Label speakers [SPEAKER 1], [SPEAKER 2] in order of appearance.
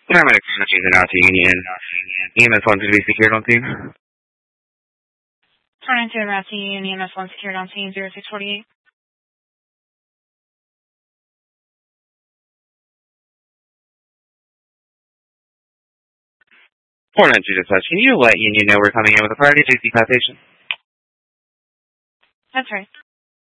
[SPEAKER 1] Paramedics using out to Union. EMS 1 to be secured on scene.
[SPEAKER 2] 492 Route to Union, EMS 1 secured on scene, 0648.
[SPEAKER 1] 492 dispatch. Can you let Union know we're coming in with a priority JC patient?
[SPEAKER 2] That's right.